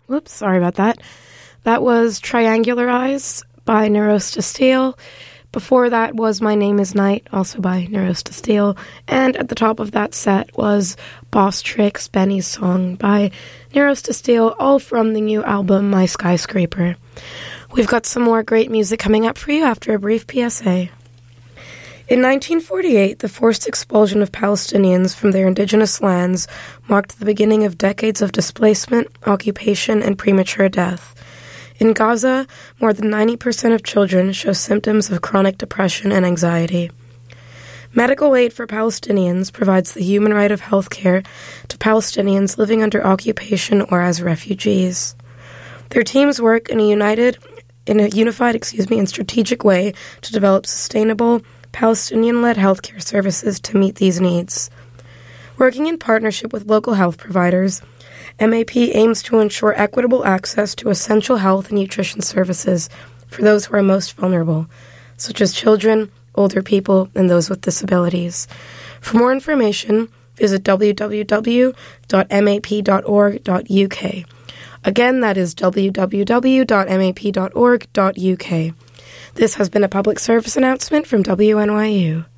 Whoops, sorry about that. That was Triangular Eyes by Neuros to Steel. Before that was My Name is Night, also by Neuros to Steel. And at the top of that set was Boss Tricks, Benny's Song by Neuros to Steel, all from the new album My Skyscraper. We've got some more great music coming up for you after a brief PSA. In 1948, the forced expulsion of Palestinians from their indigenous lands marked the beginning of decades of displacement, occupation, and premature death. In Gaza, more than 90% of children show symptoms of chronic depression and anxiety. Medical Aid for Palestinians provides the human right of health care to Palestinians living under occupation or as refugees. Their teams work in a unified and strategic way to develop sustainable, Palestinian-led healthcare services to meet these needs. Working in partnership with local health providers, MAP aims to ensure equitable access to essential health and nutrition services for those who are most vulnerable, such as children, older people, and those with disabilities. For more information, visit www.map.org.uk. Again, that is www.map.org.uk. This has been a public service announcement from WNYU.